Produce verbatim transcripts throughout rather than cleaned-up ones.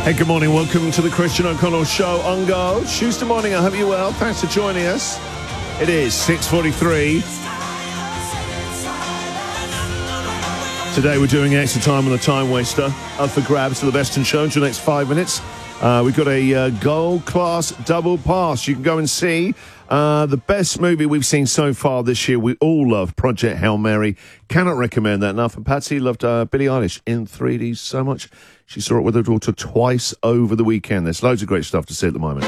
Hey, good morning. Welcome to the Christian O'Connell Show on Go. Tuesday morning, I hope you're well. Thanks for joining us. It is six forty-three. Today we're doing extra time on the Time Waster. Up for grabs for the best in show in the next five minutes. Uh, we've got a uh, gold class double pass. You can go and see uh, the best movie we've seen so far this year. We all love Project Hail Mary. Cannot recommend that enough. And Patsy loved uh, Billie Eilish in three D so much. She saw it with her daughter twice over the weekend. There's loads of great stuff to see at the moment.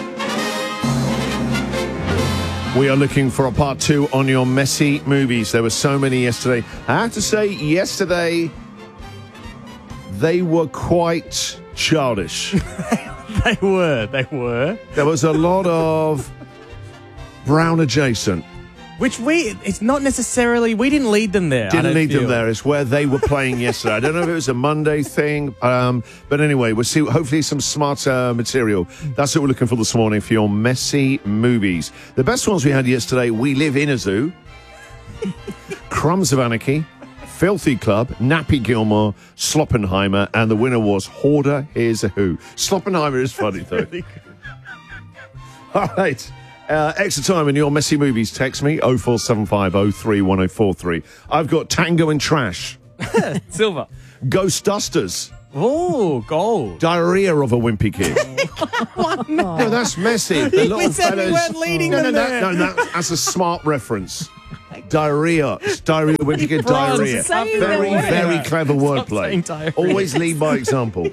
We are looking for a part two on your messy movies. There were so many yesterday. I have to say, yesterday, they were quite childish. They were, they were. There was a lot of Brown adjacent. Which we, it's not necessarily, we didn't lead them there. Didn't lead feel. them there. It's where they were playing yesterday. I don't know if it was a Monday thing, um, but anyway, we'll see hopefully some smarter material. That's what we're looking for this morning for your messy movies. The best ones we had yesterday, We Live in a Zoo, Crumbs of Anarchy, Filthy Club, Nappy Gilmore, Sloppenheimer, and the winner was Hoarder Here's a Who. Sloppenheimer is funny, though. Really All right. Uh, extra time in your messy movies. Text me, oh four seven five oh three one oh four three. I've got Tango and Trash. Silver. Ghostbusters. Oh, gold. Diarrhea of a Wimpy Kid. What? No. No, that's messy. The little We said fellas. we weren't leading no, them no, there. no, no, no, that's a smart reference. Diarrhea. It's diarrhea, Wimpy Kid, Bronze. diarrhea. Say Very, diarrhea. very clever Stop saying wordplay. diarrhea. Always lead by example.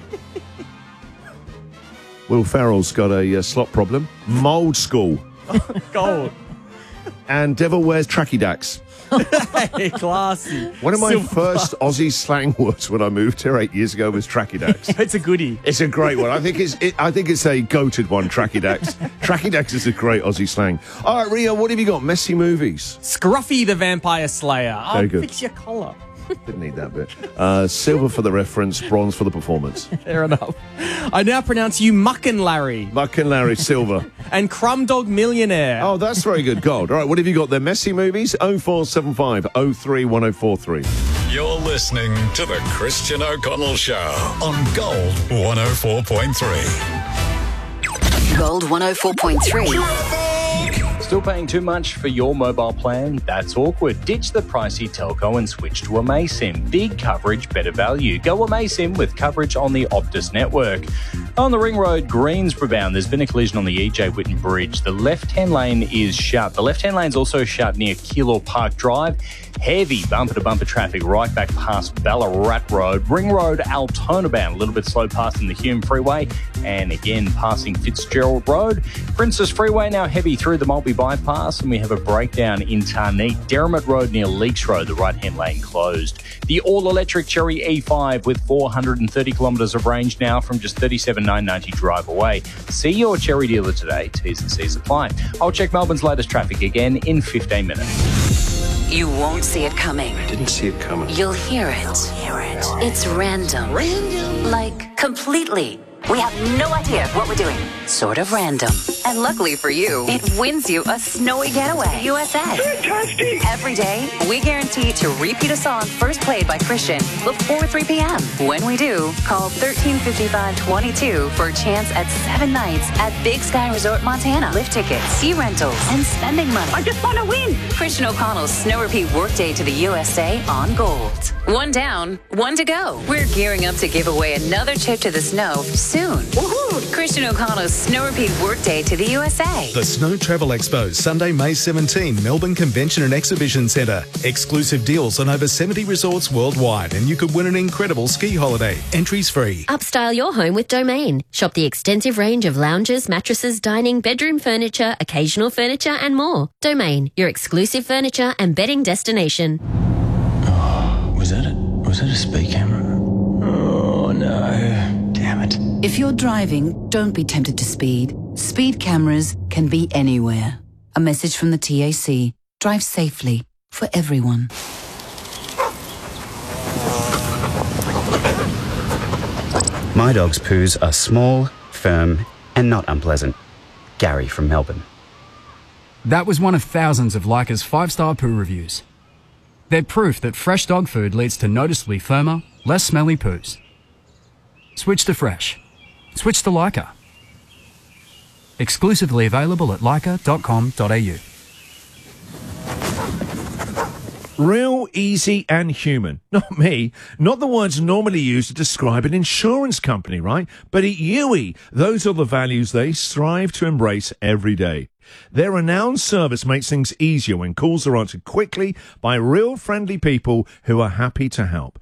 Will Ferrell's got a uh, slot problem. Mould School. Gold. And Devil Wears Tracky Dacks. Hey, classy. One of my Silver. first Aussie slang words when I moved here eight years ago was Tracky Dacks. It's a goodie. It's a great one. I think it's it, I think it's a goated one, Tracky Dacks. Tracky Dacks is a great Aussie slang. All right, Rio, what have you got? Messy movies. Scruffy the Vampire Slayer. Oh, Very good. fix your collar. Didn't need that bit. Uh, silver for the reference, bronze for the performance. Fair enough. I now pronounce you Muckin' Larry Buck and Larry, silver. and Crumb Dog Millionaire. Oh, that's very good. Gold. All right, what have you got there? Messy movies, oh four seven five oh three one oh four three. You're listening to the Christian O'Connell Show on Gold one oh four point three. Gold one oh four point three. Still paying too much for your mobile plan? That's awkward. Ditch the pricey telco and switch to Amaysim. Big coverage, better value. Go Amaysim with coverage on the Optus network. On the Ring Road, Greensboro bound, there's been a collision on the E J Whitten Bridge. The left-hand lane is shut. The left-hand lane's also shut near Keilor Park Drive. Heavy bumper-to-bumper traffic right back past Ballarat Road. Ring Road, Altona bound, a little bit slow passing the Hume Freeway. And again, passing Fitzgerald Road. Princess Freeway now heavy through the Maltby Bypass. And we have a breakdown in Tarneet. Derrimut Road near Leaks Road, the right-hand lane closed. The all-electric Cherry E five with four hundred thirty kilometres of range now from just thirty-seven thousand nine hundred ninety drive away. See your Cherry dealer today. T's and C's apply. I'll check Melbourne's latest traffic again in fifteen minutes. You won't see it coming. Didn't see it coming. You'll hear it. Hear it. It's random. Random. Like, completely. We have no idea what we're doing. Sort of random. And luckily for you, it wins you a snowy getaway. U S A. Fantastic. Every day, we guarantee to repeat a song first played by Christian before three p.m. When we do, call thirteen fifty-five twenty-two for a chance at seven nights at Big Sky Resort, Montana. Lift tickets, ski rentals, and spending money. I just want to win. Christian O'Connell's Snow Repeat Workday to the U S A on Gold. One down, one to go. We're gearing up to give away another trip to the snow soon. Woohoo! Christian O'Connell's Snow Repeat Workday to the U S A. The Snow Travel Expo, Sunday, May seventeenth, Melbourne Convention and Exhibition Centre. Exclusive deals on over seventy resorts worldwide, and you could win an incredible ski holiday. Entries free. Upstyle your home with Domain. Shop the extensive range of lounges, mattresses, dining, bedroom furniture, occasional furniture, and more. Domain, your exclusive furniture and bedding destination. Oh, was that it? Was that a speed camera? Oh, no. Damn it. If you're driving, don't be tempted to speed. Speed cameras can be anywhere. A message from the T A C. Drive safely for everyone. My dog's poos are small, firm, and not unpleasant. Gary from Melbourne. That was one of thousands of Leica's five-star poo reviews. They're proof that fresh dog food leads to noticeably firmer, less smelly poos. Switch to Fresh. Switch to Leica. Exclusively available at leica dot com dot a u. Real, easy and human. Not me. Not the words normally used to describe an insurance company, right? But at U E, those are the values they strive to embrace every day. Their renowned service makes things easier when calls are answered quickly by real friendly people who are happy to help.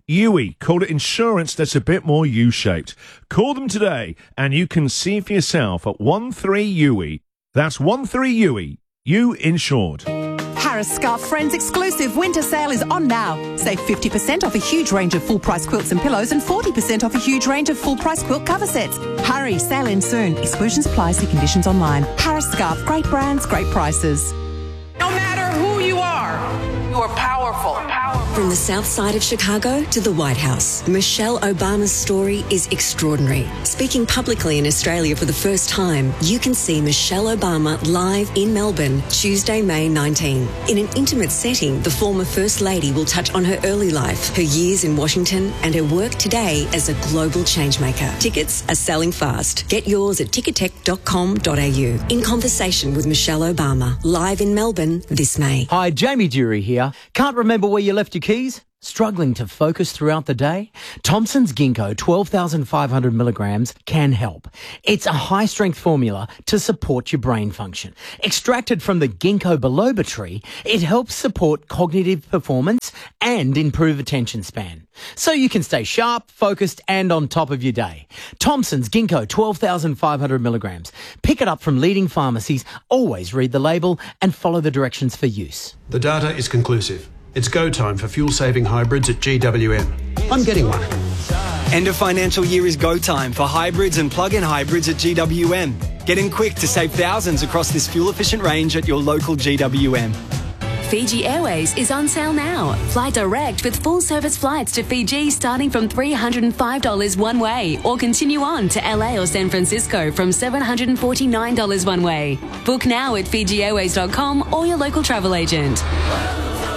U E, call it insurance that's a bit more U-shaped. Call them today and you can see for yourself at one three U E. That's one three U E. You insured. Harris Scarf Friends exclusive winter sale is on now. Save fifty percent off a huge range of full-price quilts and pillows and forty percent off a huge range of full-price quilt cover sets. Hurry, sale ends soon. Exclusions apply, see conditions online. Harris Scarf, great brands, great prices. No matter who you are, you are powerful. powerful. From the south side of Chicago to the White House, Michelle Obama's story is extraordinary. Speaking publicly in Australia for the first time, you can see Michelle Obama live in Melbourne, Tuesday, May nineteenth. In an intimate setting, the former First Lady will touch on her early life, her years in Washington, and her work today as a global changemaker. Tickets are selling fast. Get yours at ticketek dot com dot a u. In conversation with Michelle Obama, live in Melbourne this May. Hi, Jamie Dury here. Can't remember where you left your keys? Struggling to focus throughout the day? Thompson's Ginkgo twelve thousand five hundred milligrams can help. It's a high-strength formula to support your brain function. Extracted from the ginkgo biloba tree, it helps support cognitive performance and improve attention span. So you can stay sharp, focused and on top of your day. Thompson's Ginkgo twelve thousand five hundred milligrams. Pick it up from leading pharmacies. Always read the label and follow the directions for use. The data is conclusive. It's go time for fuel-saving hybrids at G W M. I'm getting one. End of financial year is go time for hybrids and plug-in hybrids at G W M. Get in quick to save thousands across this fuel-efficient range at your local G W M. Fiji Airways is on sale now. Fly direct with full-service flights to Fiji starting from three hundred five dollars one way, or continue on to L A or San Francisco from seven hundred forty-nine dollars one way. Book now at fiji airways dot com or your local travel agent.